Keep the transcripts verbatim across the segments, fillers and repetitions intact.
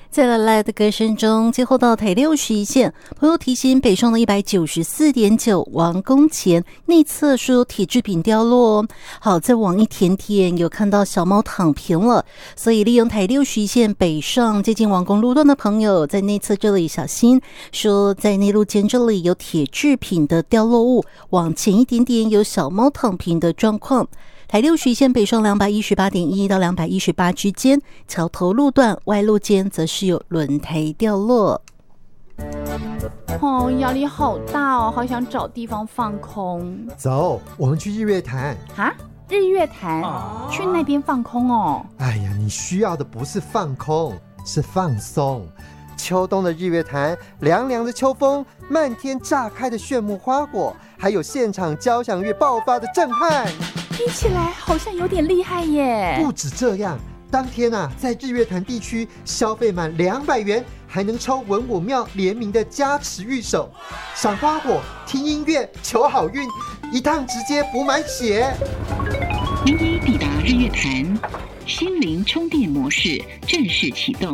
在来来的歌声中，接后到台六十一线，朋友提醒北上的 一百九十四点九 王宫前内侧说有铁制品掉落。好，再往一点点有看到小猫躺平了，所以利用台六十一线北上接近王宫路段的朋友，在内侧这里小心，说在内路间这里有铁制品的掉落物，往前一点点有小猫躺平的状况。台六十一线北上 两百一十八点一 到两百一十八之间，桥头路段外路间则是有轮胎掉落。 哦，压力好大哦，好想找地方放空。 走，我们去日月潭。 哈，日月潭、啊、去那边放空哦。 哎呀，你需要的不是放空，是放松。秋冬的日月潭，凉凉的秋风，漫天炸开的炫目花果，还有现场交响乐爆发的震撼， 听起来好像有点厉害耶。 不止这样，当天啊，在日月潭地区消费满两百元，还能抽文武庙联名的加持御守，赏花果、听音乐、求好运，一趟直接补满血。 您已抵达日月潭，心灵充电模式正式启动。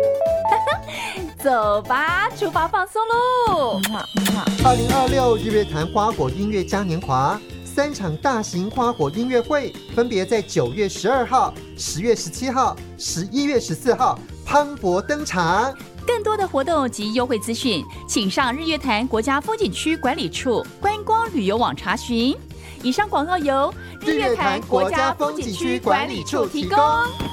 走吧，出发放松喽！ 二零二六日月潭花果音乐嘉年华，三场大型花果音乐会，分别在九月十二号、十月十七号、十一月十四号磅礴登场。 更多的活动及优惠资讯，请上日月潭国家风景区管理处观光旅游网查询。以上广告由日月潭国家风景区管理处提供。